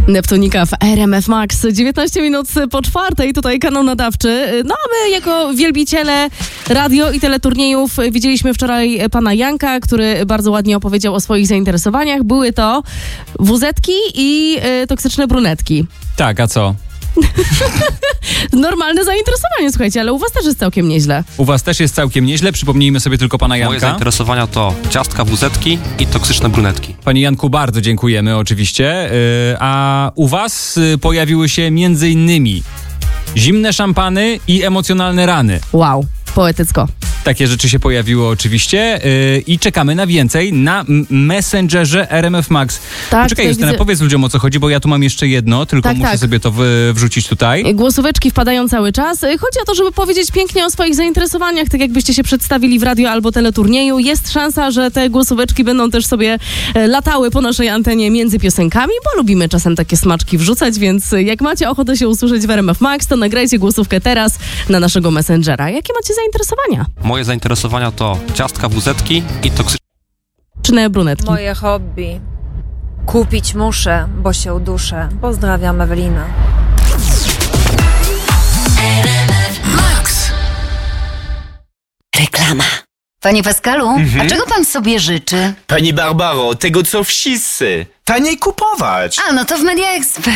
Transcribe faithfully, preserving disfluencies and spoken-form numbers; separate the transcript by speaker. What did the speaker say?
Speaker 1: Neptunika w R M F Max. dziewiętnaście minut po czwartej, tutaj kanał nadawczy. No a my jako wielbiciele radio i teleturniejów widzieliśmy wczoraj pana Janka, który bardzo ładnie opowiedział o swoich zainteresowaniach. Były to wuzetki i y, toksyczne brunetki.
Speaker 2: Tak, a co?
Speaker 1: Normalne zainteresowanie, słuchajcie, ale u was też jest całkiem nieźle.
Speaker 2: U was też jest całkiem nieźle, przypomnijmy sobie tylko pana Janka.
Speaker 3: Moje zainteresowania to ciastka, wuzetki i toksyczne brunetki.
Speaker 2: Panie Janku, bardzo dziękujemy oczywiście. Yy, a u was yy, pojawiły się między innymi zimne szampany i emocjonalne rany.
Speaker 1: Wow, poetycko.
Speaker 2: Takie rzeczy się pojawiły oczywiście yy, i czekamy na więcej na m- Messengerze R M F Max.
Speaker 1: Tak,
Speaker 2: Poczekaj, Justyna,
Speaker 1: widzę...
Speaker 2: powiedz ludziom, o co chodzi, bo ja tu mam jeszcze jedno, tylko
Speaker 1: tak,
Speaker 2: muszę
Speaker 1: tak.
Speaker 2: sobie to w- wrzucić tutaj.
Speaker 1: Głosóweczki wpadają cały czas. Chodzi o to, żeby powiedzieć pięknie o swoich zainteresowaniach, tak jakbyście się przedstawili w radio albo teleturnieju. Jest szansa, że te głosóweczki będą też sobie latały po naszej antenie między piosenkami, bo lubimy czasem takie smaczki wrzucać, więc jak macie ochotę się usłyszeć w R M F Max, to nagrajcie głosówkę teraz na naszego Messengera. Jakie macie zainteresowania?
Speaker 3: Moje zainteresowania to ciastka, wuzetki i toksyczne
Speaker 1: brunetki.
Speaker 4: Moje hobby. Kupić muszę, bo się uduszę. Pozdrawiam, Ewelina.
Speaker 5: Max. Reklama. Panie Pascalu,
Speaker 6: Mhm.
Speaker 5: a czego pan sobie życzy?
Speaker 6: Pani Barbaro, tego co wszyscy. Taniej kupować.
Speaker 5: A, no to w Media Expert.